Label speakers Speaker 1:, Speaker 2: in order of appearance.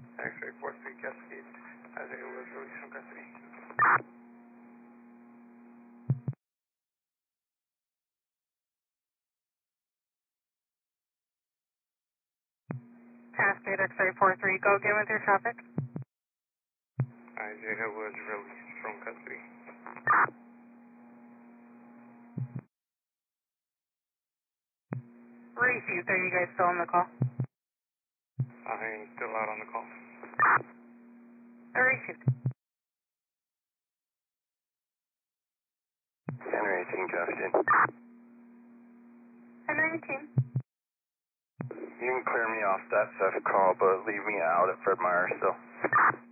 Speaker 1: X-ray 43 Cascade. Isaiah was released from custody.
Speaker 2: Cascade X-ray 43, go again with your traffic.
Speaker 1: Isaiah was released from custody.
Speaker 2: Received, are you guys still on the call?
Speaker 1: I'm still out on the call.
Speaker 2: Received.
Speaker 3: Henry 18 Cascade.
Speaker 2: Henry 18.
Speaker 3: You can clear me off that Ceph call, but leave me out at Fred Meyer still.